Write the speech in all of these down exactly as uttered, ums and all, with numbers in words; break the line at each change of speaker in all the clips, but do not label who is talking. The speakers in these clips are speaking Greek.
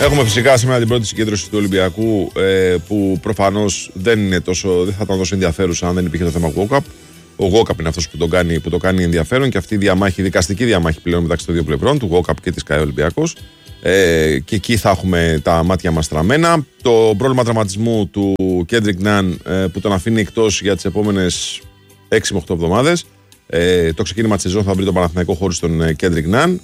Έχουμε φυσικά σήμερα την πρώτη συγκέντρωση του Ολυμπιακού ε, που προφανώς δεν, είναι τόσο, δεν θα ήταν τόσο ενδιαφέρουσα αν δεν υπήρχε το θέμα walk-up. Ο walk-up είναι αυτός που το, κάνει, που το κάνει ενδιαφέρον και αυτή η διαμάχη, η δικαστική διαμάχη πλέον μεταξύ των δύο πλευρών, του walk-up και της ΚΑΕ Ολυμπιακός. Ε, και εκεί θα έχουμε τα μάτια μας στραμμένα. Το πρόβλημα τραυματισμού του Κέντρικ Ναν ε, που τον αφήνει εκτός για τις επόμενες έξι με οκτώ εβδομάδες. Ε, το ξεκίνημα της σεζόν θα βρει τον Παναθηναϊκό χωρίς τον Κέντρικ Ναν.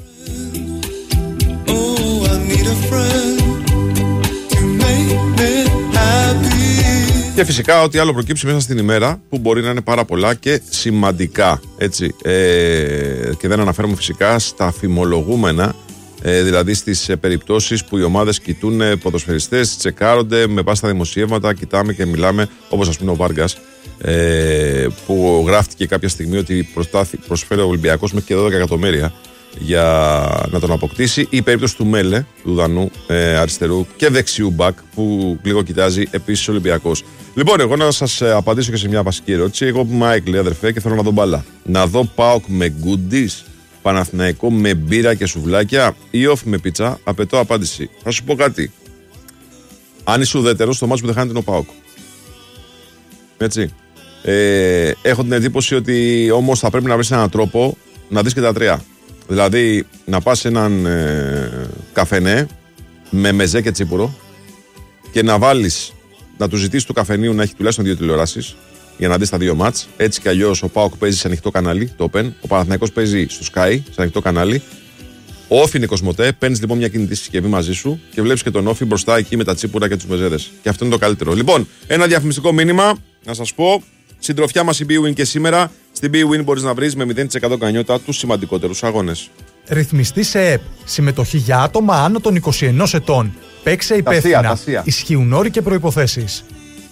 Και φυσικά ό,τι άλλο προκύψει μέσα στην ημέρα που μπορεί να είναι πάρα πολλά και σημαντικά, έτσι, ε, και δεν αναφέρομαι φυσικά στα φημολογούμενα, ε, δηλαδή στις ε, περιπτώσεις που οι ομάδες κοιτούν ε, ποδοσφαιριστές, τσεκάρονται με βάση τα δημοσιεύματα, κοιτάμε και μιλάμε, όπως ας πούμε ο Βάργας, ε, που γράφτηκε κάποια στιγμή ότι προσφέρει ο Ολυμπιακός μέχρι και δώδεκα εκατομμύρια για να τον αποκτήσει, η περίπτωση του Μέλε, του Δανού ε, αριστερού και δεξιού μπακ που λίγο κοιτάζει επίσης ο Ολυμπιακός. Λοιπόν, εγώ να σας ε, απαντήσω και σε μια βασική ερώτηση. Εγώ που είμαι Άικλ, αδερφέ, και θέλω να δω μπαλά. Να δω ΠΑΟΚ με γκούντις, Παναθηναϊκό με μπύρα και σουβλάκια ή όφι με πίτσα? Απαιτώ απάντηση. Θα σου πω κάτι. Αν είσαι ουδέτερος, το μάτσο που δεν χάνεται είναι ο ΠΑΟΚ. Έτσι. Ε, έχω την εντύπωση ότι όμως θα πρέπει να βρεις έναν τρόπο να δεις και τα τρία. Δηλαδή να πας σε έναν ε, καφενέ με μεζέ και τσίπουρο και να βάλεις, να του ζητήσεις του καφενείου να έχει τουλάχιστον δύο τηλεοράσεις για να δεις τα δύο μάτς. Έτσι κι αλλιώς ο ΠΑΟΚ παίζει σε ανοιχτό κανάλι, το Open, ο Παναθηναϊκός παίζει στο Sky, σε ανοιχτό κανάλι. Ο Όφι είναι Κοσμοτέ, παίρνεις λοιπόν μια κινητή συσκευή μαζί σου και βλέπεις και τον Όφι μπροστά εκεί με τα τσίπουρα και τους μεζέδες. Και αυτό είναι το καλύτερο. Λοιπόν, ένα διαφημιστικό μήνυμα να σας πω. Συντροφιά μας η BWIN και σήμερα. Στην BWIN μπορείς να βρεις με μηδέν τοις εκατό κανιότητα τους σημαντικότερους αγώνες.
Ρυθμιστή σε ΕΠ. Συμμετοχή για άτομα άνω των είκοσι ενός ετών. Παίξε υπεύθυνα. Ισχύουν όροι και προϋποθέσεις.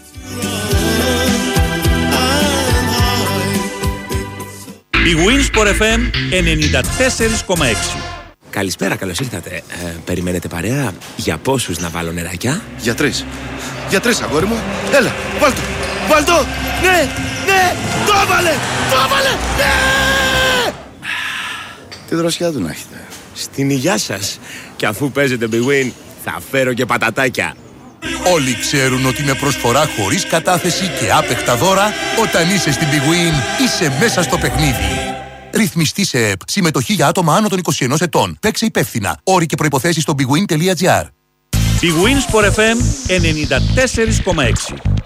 BWIN Sport εφ εμ ενενήντα τέσσερα κόμμα έξι.
Καλησπέρα, καλώς ήρθατε. Ε, περιμένετε παρέα? Για πόσους να βάλω νεράκια?
Για τρεις. Για τρεις, αγόρι μου. Έλα, βάλ' το. Βάλ' το. Ναι, ναι, το έβαλε, το έβαλε, ναι! Τι δροσιά του να έχετε.
Στην υγειά σας. Και αφού παίζετε BWIN, θα φέρω και πατατάκια.
Όλοι ξέρουν ότι με προσφορά χωρίς κατάθεση και άπεχτα δώρα, όταν είσαι στην BWIN, είσαι μέσα στο παιχνίδι. Ρυθμιστή σε ΕΠ. Συμμετοχή για άτομα άνω των είκοσι ενός ετών. Παίξε υπεύθυνα. Όροι και προϋποθέσεις στο bwin τελεία gr.
BWIN Sport εφ εμ ενενήντα τέσσερα κόμμα έξι.